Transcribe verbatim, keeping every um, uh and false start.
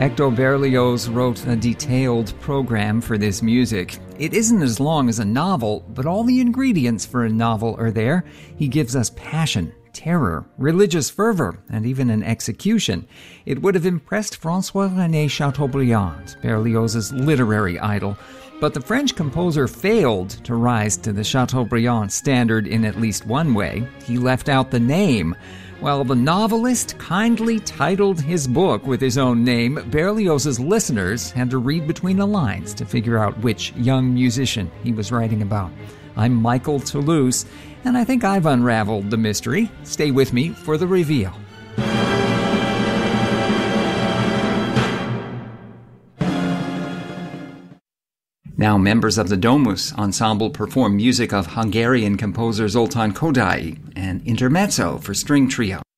Hector Berlioz wrote a detailed program for this music. It isn't as long as a novel, but all the ingredients for a novel are there. He gives us passion, terror, religious fervor, and even an execution. It would have impressed François-René Chateaubriand, Berlioz's literary idol. But the French composer failed to rise to the Chateaubriand standard in at least one way. He left out the name. While the novelist kindly titled his book with his own name, Berlioz's listeners had to read between the lines to figure out which young musician he was writing about. I'm Michael Toulouse, and I think I've unraveled the mystery. Stay with me for the reveal. Now, members of the Domus Ensemble perform music of Hungarian composer Zoltán Kodály, and Intermezzo for string trio.